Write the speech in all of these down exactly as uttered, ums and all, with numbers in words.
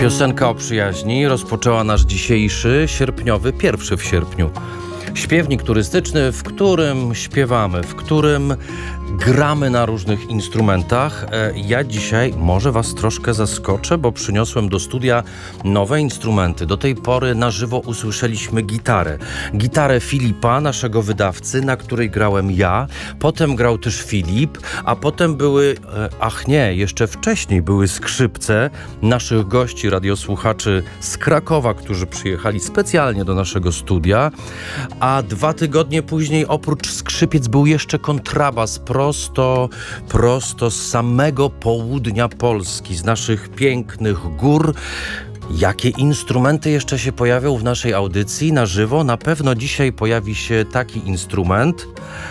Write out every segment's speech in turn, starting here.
Piosenka o przyjaźni rozpoczęła nasz dzisiejszy sierpniowy, pierwszy w sierpniu śpiewnik turystyczny, w którym śpiewamy, w którym gramy na różnych instrumentach. Ja dzisiaj może was troszkę zaskoczę, bo przyniosłem do studia nowe instrumenty. Do tej pory na żywo usłyszeliśmy gitarę. Gitarę Filipa, naszego wydawcy, na której grałem ja. Potem grał też Filip, a potem były, ach nie, jeszcze wcześniej były skrzypce naszych gości, radiosłuchaczy z Krakowa, którzy przyjechali specjalnie do naszego studia. A dwa tygodnie później oprócz skrzypiec był jeszcze kontrabas prosto, prosto z samego południa Polski, z naszych pięknych gór. Jakie instrumenty jeszcze się pojawią w naszej audycji na żywo? Na pewno dzisiaj pojawi się taki instrument.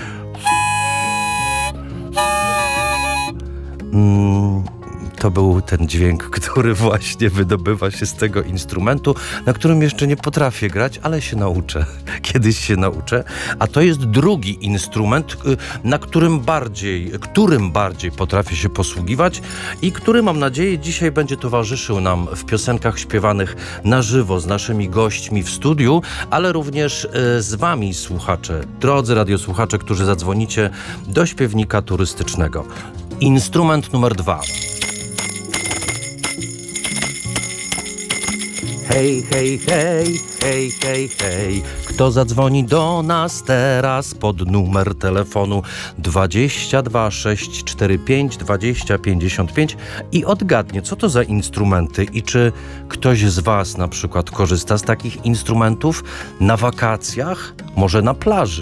Mm. To był ten dźwięk, który właśnie wydobywa się z tego instrumentu, na którym jeszcze nie potrafię grać, ale się nauczę. Kiedyś się nauczę. A to jest drugi instrument, na którym bardziej, którym bardziej potrafię się posługiwać i który, mam nadzieję, dzisiaj będzie towarzyszył nam w piosenkach śpiewanych na żywo z naszymi gośćmi w studiu, ale również z wami, słuchacze, drodzy radiosłuchacze, którzy zadzwonicie do śpiewnika turystycznego. Instrument numer dwa. Hej, hej, hej, hej, hej, hej. Kto zadzwoni do nas teraz pod numer telefonu dwadzieścia dwa sześć cztery pięć dwadzieścia pięćdziesiąt pięć i odgadnie, co to za instrumenty i czy ktoś z was na przykład korzysta z takich instrumentów na wakacjach, może na plaży.